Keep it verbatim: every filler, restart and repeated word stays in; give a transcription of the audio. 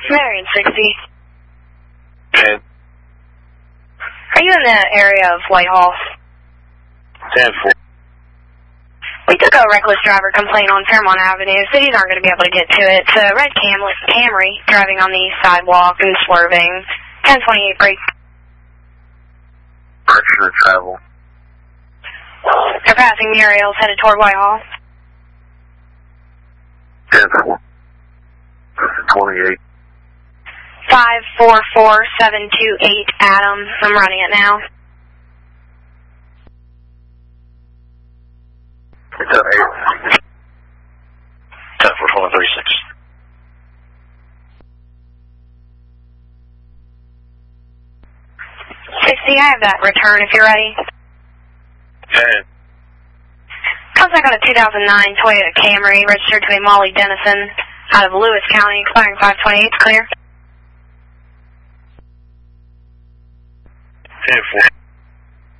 Marion sixty. ten. Are you in the area of Whitehall? ten four. We took a reckless driver complaint on Fairmont Avenue. Cities aren't going to be able to get to it. It's a red Cam Camry driving on the sidewalk and swerving. ten twenty-eight break. Direction of travel. They're passing Muriel's headed toward Whitehall. ten four. twenty-eight. five four four seven two eight Adam. I'm running it now. It's up eight. ten four twenty thirty-six. sixty, I have that return if you're ready. ten. Contact on a two thousand nine Toyota Camry, registered to a Molly Dennison, out of Lewis County, expiring five twenty-eight, clear. ten four.